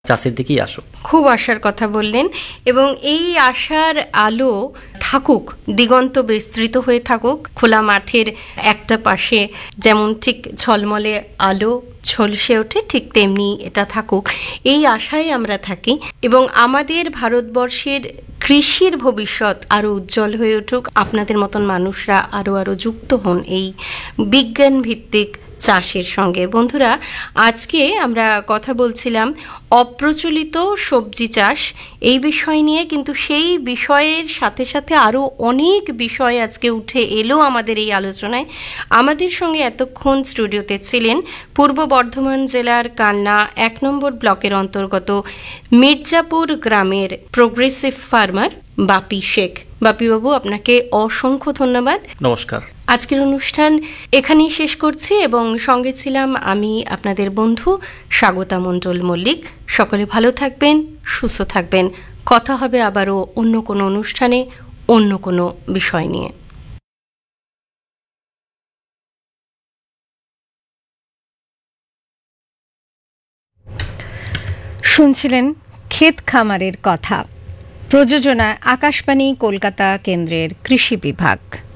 চাষের দিকেই আসুক। খুব আশার কথা বললেন, এবং এই আশার আলো থাকুক, দিগন্ত বিস্তৃত হয়ে থাকুক। খোলা মাঠের একটা পাশে যেমন ঠিক ঝলমলে আলো ঝলসে ওঠে, ঠিক তেমনি এটা থাকুক, এই আশায় আমরা থাকি। এবং আমাদের ভারতবর্ষের কৃষির ভবিষ্যৎ আরও উজ্জ্বল হয়ে উঠুক, আপনাদের মতন মানুষরা আরও যুক্ত হন এই বিজ্ঞান ভিত্তিক চাষের সঙ্গে। বন্ধুরা, আজকে আমরা কথা বলছিলাম অপ্রচলিত সবজি চাষ এই বিষয় নিয়ে, কিন্তু সেই বিষয়ের সাথে সাথে আরও অনেক বিষয় আজকে উঠে এলো আমাদের এই আলোচনায়। আমাদের সঙ্গে এতক্ষণ স্টুডিওতে ছিলেন পূর্ব বর্ধমান জেলার কান্না 1 নম্বর ব্লকের অন্তর্গত মির্জাপুর গ্রামের প্রোগ্রেসিভ ফার্মার বাপি শেখ। বাপিবাবু, আপনাকে অসংখ্য ধন্যবাদ। নমস্কার। আজকের অনুষ্ঠান এখানেই শেষ করছি, এবং সঙ্গে ছিলাম আমি আপনাদের বন্ধু স্বাগতা মণ্ডল মল্লিক। সকলে ভালো থাকবেন, সুস্থ থাকবেন। কথা হবে আবারও অন্য কোনো অনুষ্ঠানে, অন্য কোনো বিষয় নিয়ে। শুনছিলেন ক্ষেত খামারের কথা, প্রযোজনায় আকাশবাণী কলকাতা কেন্দ্রের কৃষি বিভাগ।